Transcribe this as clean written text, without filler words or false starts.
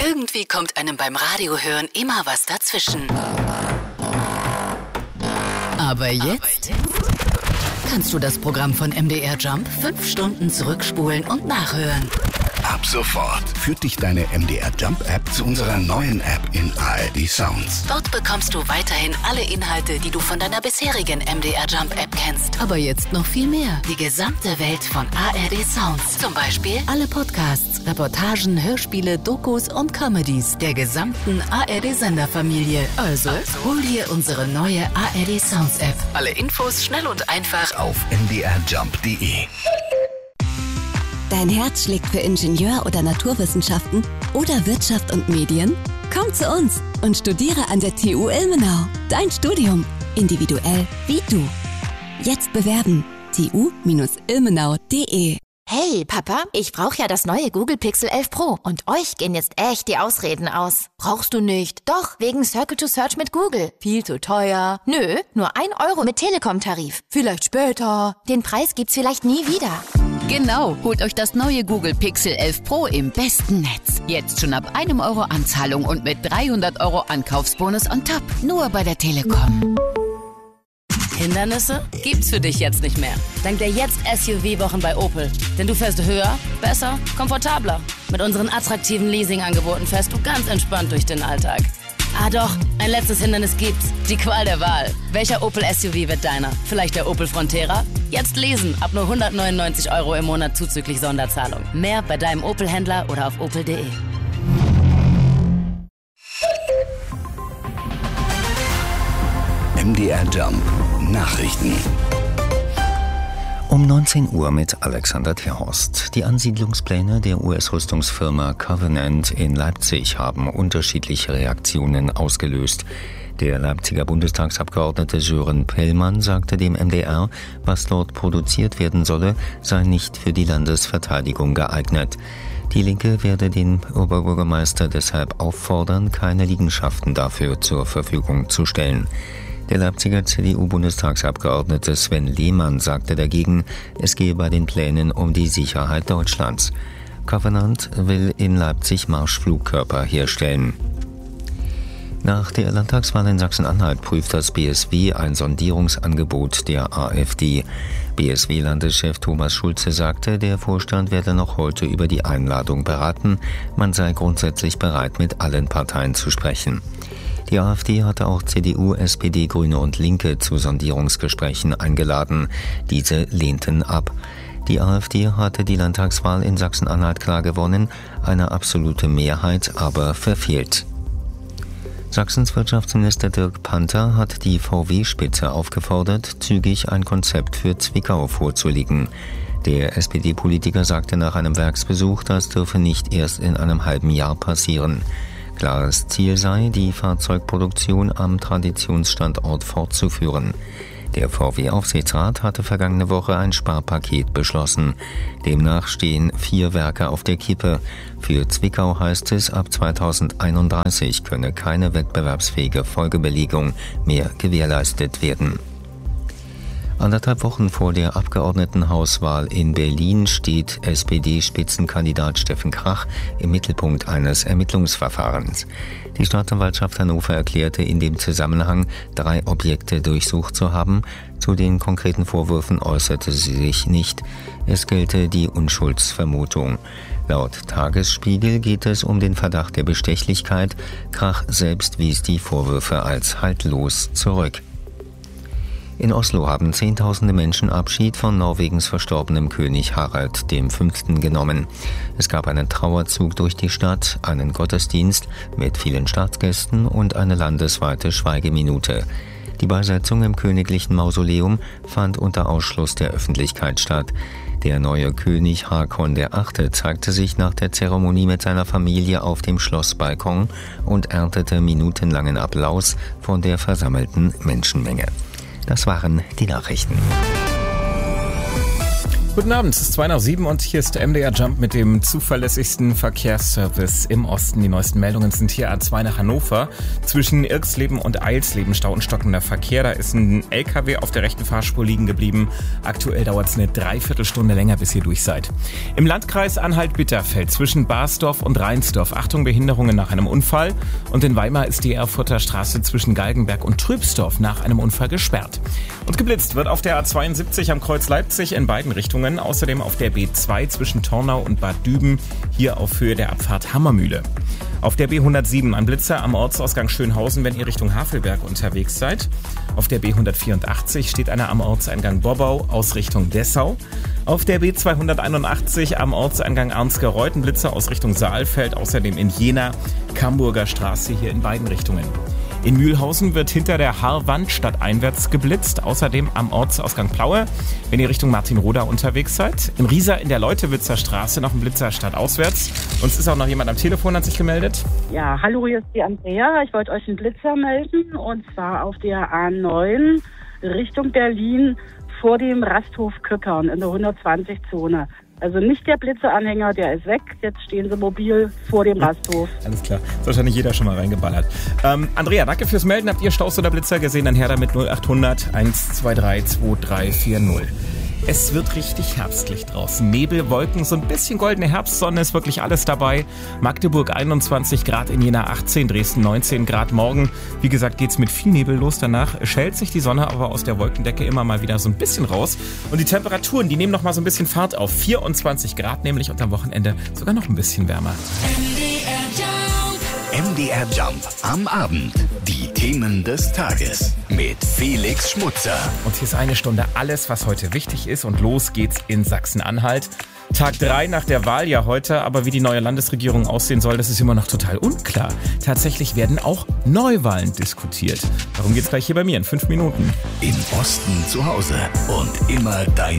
Irgendwie kommt einem beim Radiohören immer was dazwischen. Aber jetzt kannst du das Programm von MDR Jump 5 Stunden zurückspulen und nachhören. Ab sofort führt dich deine MDR Jump App zu unserer neuen App in ARD Sounds. Dort bekommst du weiterhin alle Inhalte, die du von deiner bisherigen MDR Jump App kennst. Aber jetzt noch viel mehr. Die gesamte Welt von ARD Sounds. Zum Beispiel alle Podcasts, Reportagen, Hörspiele, Dokus und Comedies der gesamten ARD-Senderfamilie. Also hol dir unsere neue ARD Sounds App. Alle Infos schnell und einfach Auf mdrjump.de. Dein Herz schlägt für Ingenieur- oder Naturwissenschaften oder Wirtschaft und Medien? Komm zu uns und studiere an der TU Ilmenau. Dein Studium, individuell wie du. Jetzt bewerben. tu-ilmenau.de. Hey, Papa, ich brauche ja das neue Google Pixel 11 Pro und euch gehen jetzt echt die Ausreden aus. Brauchst du nicht? Doch, wegen Circle to Search mit Google. Viel zu teuer. Nö, nur 1 Euro mit Telekom-Tarif. Vielleicht später. Den Preis gibt's vielleicht nie wieder. Genau, holt euch das neue Google Pixel 11 Pro im besten Netz. Jetzt schon ab 1 Euro Anzahlung und mit 300 Euro Ankaufsbonus on top. Nur bei der Telekom. Hindernisse gibt's für dich jetzt nicht mehr. Dank der Jetzt-SUV-Wochen bei Opel. Denn du fährst höher, besser, komfortabler. Mit unseren attraktiven Leasing-Angeboten fährst du ganz entspannt durch den Alltag. Ah doch, ein letztes Hindernis gibt's. Die Qual der Wahl. Welcher Opel-SUV wird deiner? Vielleicht der Opel Frontera? Jetzt lesen, ab nur 199 Euro im Monat zuzüglich Sonderzahlung. Mehr bei deinem Opel-Händler oder auf opel.de. MDR Jump Nachrichten. Um 19 Uhr mit Alexander Terhorst. Die Ansiedlungspläne der US-Rüstungsfirma Covenant in Leipzig haben unterschiedliche Reaktionen ausgelöst. Der Leipziger Bundestagsabgeordnete Sören Pellmann sagte dem MDR, was dort produziert werden solle, sei nicht für die Landesverteidigung geeignet. Die Linke werde den Oberbürgermeister deshalb auffordern, keine Liegenschaften dafür zur Verfügung zu stellen. Der Leipziger CDU-Bundestagsabgeordnete Sven Lehmann sagte dagegen, es gehe bei den Plänen um die Sicherheit Deutschlands. Covenant will in Leipzig Marschflugkörper herstellen. Nach der Landtagswahl in Sachsen-Anhalt prüft das BSW ein Sondierungsangebot der AfD. BSW-Landeschef Thomas Schulze sagte, der Vorstand werde noch heute über die Einladung beraten. Man sei grundsätzlich bereit, mit allen Parteien zu sprechen. Die AfD hatte auch CDU, SPD, Grüne und Linke zu Sondierungsgesprächen eingeladen. Diese lehnten ab. Die AfD hatte die Landtagswahl in Sachsen-Anhalt klar gewonnen, eine absolute Mehrheit aber verfehlt. Sachsens Wirtschaftsminister Dirk Panther hat die VW-Spitze aufgefordert, zügig ein Konzept für Zwickau vorzulegen. Der SPD-Politiker sagte nach einem Werksbesuch, das dürfe nicht erst in einem halben Jahr passieren. Klares Ziel sei, die Fahrzeugproduktion am Traditionsstandort fortzuführen. Der VW-Aufsichtsrat hatte vergangene Woche ein Sparpaket beschlossen. Demnach stehen 4 Werke auf der Kippe. Für Zwickau heißt es, ab 2031 könne keine wettbewerbsfähige Folgebelegung mehr gewährleistet werden. 1,5 Wochen vor der Abgeordnetenhauswahl in Berlin steht SPD-Spitzenkandidat Steffen Krach im Mittelpunkt eines Ermittlungsverfahrens. Die Staatsanwaltschaft Hannover erklärte in dem Zusammenhang, 3 Objekte durchsucht zu haben. Zu den konkreten Vorwürfen äußerte sie sich nicht. Es gelte die Unschuldsvermutung. Laut Tagesspiegel geht es um den Verdacht der Bestechlichkeit. Krach selbst wies die Vorwürfe als haltlos zurück. In Oslo haben Zehntausende Menschen Abschied von Norwegens verstorbenem König Harald V. genommen. Es gab einen Trauerzug durch die Stadt, einen Gottesdienst mit vielen Staatsgästen und eine landesweite Schweigeminute. Die Beisetzung im königlichen Mausoleum fand unter Ausschluss der Öffentlichkeit statt. Der neue König Håkon VIII. Zeigte sich nach der Zeremonie mit seiner Familie auf dem Schlossbalkon und erntete minutenlangen Applaus von der versammelten Menschenmenge. Das waren die Nachrichten. Guten Abend, es ist 6:02 und hier ist der MDR Jump mit dem zuverlässigsten Verkehrsservice im Osten. Die neuesten Meldungen sind hier A2 nach Hannover. Zwischen Irxleben und Eilsleben Stau und stockender Verkehr. Da ist ein LKW auf der rechten Fahrspur liegen geblieben. Aktuell dauert es eine Dreiviertelstunde länger, bis ihr durch seid. Im Landkreis Anhalt-Bitterfeld zwischen Basdorf und Reinsdorf. Achtung, Behinderungen nach einem Unfall. Und in Weimar ist die Erfurter Straße zwischen Galgenberg und Trübsdorf nach einem Unfall gesperrt. Und geblitzt wird auf der A72 am Kreuz Leipzig in beiden Richtungen. Außerdem auf der B2 zwischen Tornau und Bad Düben, hier auf Höhe der Abfahrt Hammermühle. Auf der B107 ein Blitzer am Ortsausgang Schönhausen, wenn ihr Richtung Havelberg unterwegs seid. Auf der B184 steht einer am Ortseingang Bobbau aus Richtung Dessau. Auf der B281 am Ortseingang Arnsgereuth ein Blitzer aus Richtung Saalfeld. Außerdem in Jena, Camburger Straße hier in beiden Richtungen. In Mühlhausen wird hinter der Haarwand stadteinwärts geblitzt. Außerdem am Ortsausgang Plaue, wenn ihr Richtung Martinroda unterwegs seid. In Riesa in der Leutewitzer Straße noch ein Blitzer stadtauswärts. Uns ist auch noch jemand am Telefon, hat sich gemeldet. Ja, hallo, hier ist die Andrea. Ich wollte euch einen Blitzer melden. Und zwar auf der A9 Richtung Berlin vor dem Rasthof Köckern in der 120-Zone. Also nicht der Blitzeranhänger, der ist weg. Jetzt stehen sie mobil vor dem Rasthof. Alles klar. Ist wahrscheinlich jeder schon mal reingeballert. Andrea, danke fürs Melden. Habt ihr Staus oder Blitzer gesehen? Dann her damit 0800 123 2340. Es wird richtig herbstlich draußen. Nebel, Wolken, so ein bisschen goldene Herbstsonne, ist wirklich alles dabei. Magdeburg 21 Grad, in Jena 18, Dresden 19 Grad. Morgen, wie gesagt, geht's mit viel Nebel los. Danach schält sich die Sonne aber aus der Wolkendecke immer mal wieder so ein bisschen raus. Und die Temperaturen, die nehmen noch mal so ein bisschen Fahrt auf. 24 Grad nämlich und am Wochenende sogar noch ein bisschen wärmer. MDR Jump am Abend. Die Themen des Tages mit Felix Schmutzer. Und hier ist eine Stunde alles, was heute wichtig ist. Und los geht's in Sachsen-Anhalt. Tag 3 nach der Wahl ja heute, aber wie die neue Landesregierung aussehen soll, das ist immer noch total unklar. Tatsächlich werden auch Neuwahlen diskutiert. Darum geht's gleich hier bei mir in 5 Minuten. Im Osten zu Hause und immer dein